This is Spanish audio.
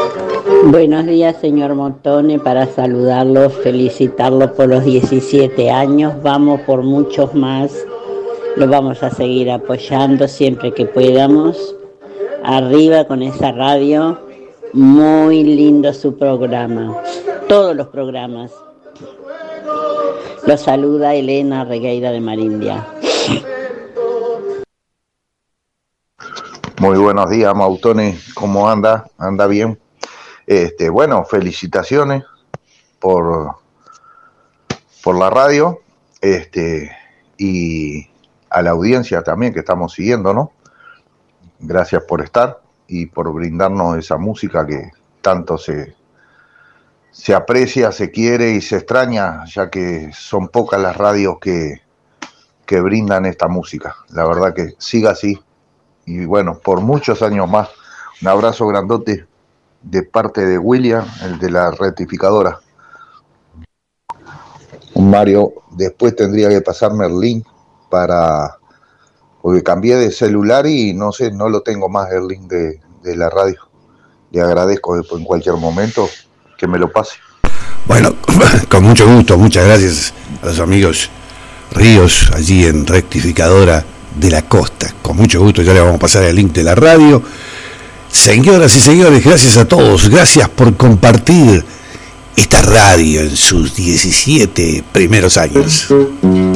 Buenos días, señor Montone, para saludarlo, felicitarlo por los 17 años, vamos por muchos más, lo vamos a seguir apoyando siempre que podamos. Arriba con esa radio, muy lindo su programa, todos los programas. Lo saluda Elena Regueira de Marindia. Muy buenos días, Mautone, ¿cómo anda? ¿Anda bien? Bueno, felicitaciones por la radio, y a la audiencia también que estamos siguiendo, ¿no? Gracias por estar y por brindarnos esa música que tanto se aprecia, se quiere y se extraña, ya que son pocas las radios que brindan esta música. La verdad que siga así y bueno, por muchos años más. Un abrazo grandote de parte de William, el de la rectificadora. Mario, después tendría que pasarme el link porque cambié de celular y no sé, no lo tengo más el link de la radio. Le agradezco en cualquier momento que me lo pase. Bueno, con mucho gusto, muchas gracias a los amigos Ríos, allí en Rectificadora de la Costa. Con mucho gusto ya le vamos a pasar el link de la radio. Señoras y señores, gracias a todos, gracias por compartir esta radio en sus 17 primeros años.